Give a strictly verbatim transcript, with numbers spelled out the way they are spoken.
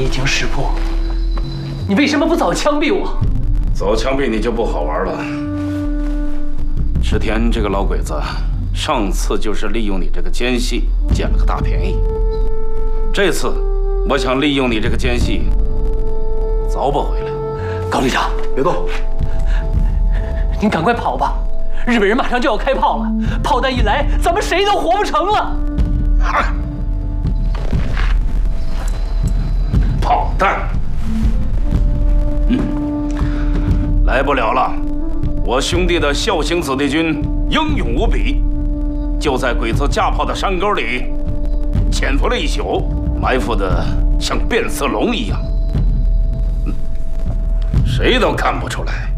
你已经识破，你为什么不早枪毙我？ 早枪毙你就不好玩了。池田这个老鬼子，上次就是利用你这个奸细捡了个大便宜，这次我想利用你这个奸细凿吧回来。 高旅长， 别动！ 您赶快跑吧，日本人马上就要开炮了，炮弹一来，咱们谁都活不成了。 嗨，炮弹，嗯，来不了了。我兄弟的孝行子弟军英勇无比，就在鬼子架炮的山沟里潜伏了一宿，埋伏的像变色龙一样，谁都看不出来。